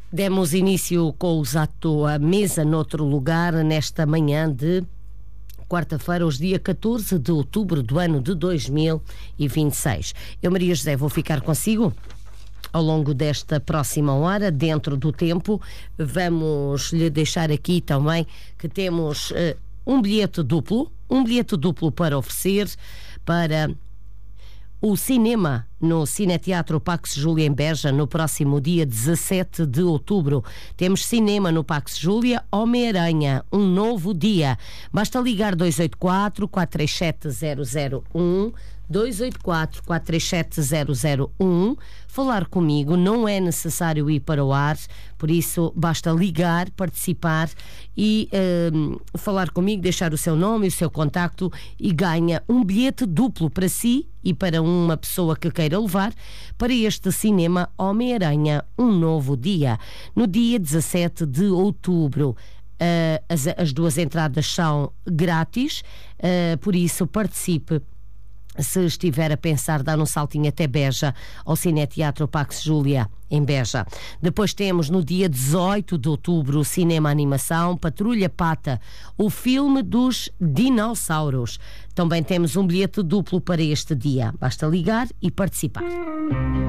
Demos início com os à toa, mesa noutro lugar, nesta manhã de quarta-feira, hoje dia 14 de outubro do ano de 2026. Eu, Maria José, vou ficar consigo ao longo desta próxima hora, dentro do tempo. Vamos lhe deixar aqui também que temos um bilhete duplo para oferecer para o cinema no Cineteatro Pax Júlia em Beja no próximo dia 17 de outubro. Temos cinema no Pax Júlia, Homem-Aranha, um novo dia. Basta ligar 284-437-001, 284-437-001, falar comigo, não é necessário ir para o ar, por isso basta ligar, participar e falar comigo, deixar o seu nome e o seu contacto e ganha um bilhete duplo para si e para uma pessoa que queira levar para este cinema Homem-Aranha, um novo dia, no dia 17 de outubro. As duas entradas são grátis, por isso participe. Se estiver a pensar dar um saltinho até Beja, ao Cineteatro Pax Júlia em Beja. Depois temos no dia 18 de outubro o cinema animação Patrulha Pata, o filme dos dinossauros. Também temos um bilhete duplo para este dia. Basta ligar e participar.